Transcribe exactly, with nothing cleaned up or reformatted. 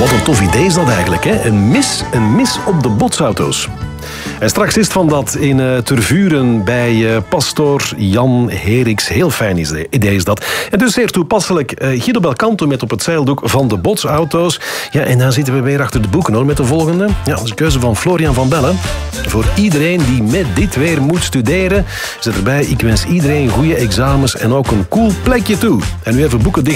Wat een tof idee is dat eigenlijk, hè? Een mis, een mis op de botsauto's. En straks is het van dat in uh, Tervuren bij uh, pastoor Jan Heriks. Heel fijn idee is dat. En dus zeer toepasselijk. Uh, Guido Belcanto met op het zeildoek van de botsauto's. Ja, en dan zitten we weer achter de boeken, hoor, met de volgende. Ja, dat is een keuze van Florian van Bellen. Voor iedereen die met dit weer moet studeren, zit erbij: ik wens iedereen goede examens en ook een cool plekje toe. En nu even boeken dicht.